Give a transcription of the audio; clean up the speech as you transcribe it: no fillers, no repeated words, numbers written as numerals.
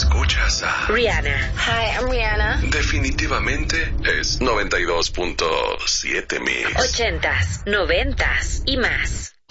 Escuchas a Rihanna. Hi, I'm Rihanna. Definitivamente es 92.7 Mix. 80s, 90s y más.